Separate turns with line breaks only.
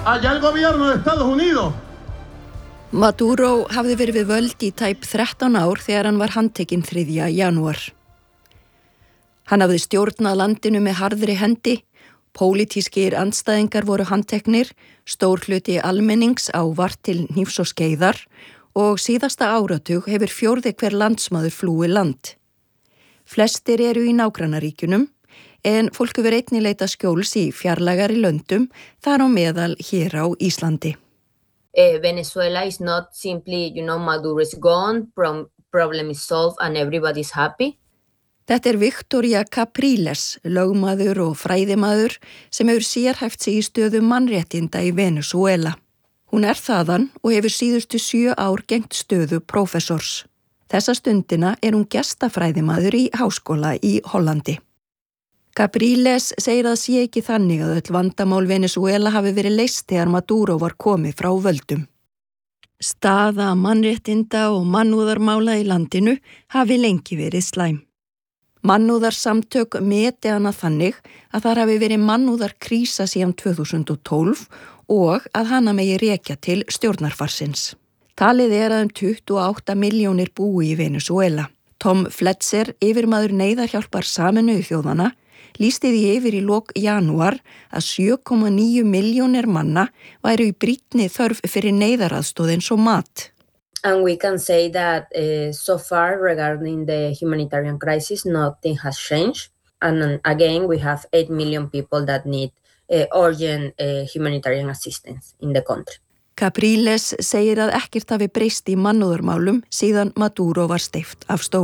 allá el gobierno de Estados Unidos.
Maduro hafði verið við völd í tæp 13 ár þegar hann var handtekinn 3. janúar. Hann hafði stjórnað landinu með harðri hendi, pólitískir andstæðingar voru handteknir, stór hluti almennings á vart til hnífs og skeiðar og síðasta áratug hefur 4. hver landsmaður flúið land. Flestir eru í nágrannaríkjunum, en fólk hefur einnig leitað skjóls í fjarlægari löndum, þar á meðal hér á Íslandi.
Venezuela is not simply, Maduro is gone, problem is solved and everybody's happy.
Þetta Victoria Capriles, lögmaður og fræðimaður sem hefur sérhæft sig í stöðu mannréttinda í Venezuela. Hún þaðan og hefur síðustu 7 ár gegnt stöðu prófessors. Þessa stundina hún gestafræðimaður í háskóla í Hollandi. Capriles segir að sé ekki þannig að öll vandamál Venezuela hafi verið leyst þegar Maduro var komið frá völdum. Staða mannréttinda og mannúðarmála í landinu hafi lengi verið slæm. Mannúðarsamtök meti hana þannig að þar hafi verið mannúðarkrísa síðan 2012 og að hana megi rekja til stjórnarfarsins. Talið að 28 milljónir búi í Venezuela. Tom Fletcher, yfirmaður neyðarhjálpar Sameinuðu þjóðanna, lýsti því yfir í lok janúar að 7,9 milljónir manna væru í brýnni þörf fyrir neyðaraðstoð eins og mat.
And we can say that so far regarding the humanitarian crisis, nothing has changed. And again, we have 8 million people that need urgent humanitarian assistance in the country.
Capriles segir að ekkert hafi breyst í mannúðarmálum síðan Maduro var steypt af stóli.